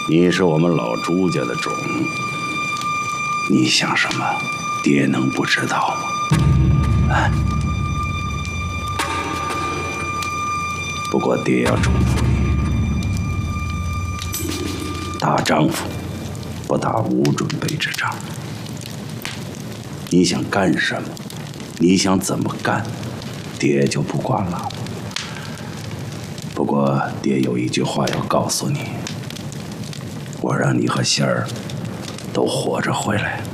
你是我们老朱家的种，你想什么，爹能不知道吗？哎，不过爹要嘱咐你，大丈夫不打无准备之仗。你想干什么，你想怎么干，爹就不管了。不过爹有一句话要告诉你，我让你和仙儿都活着回来。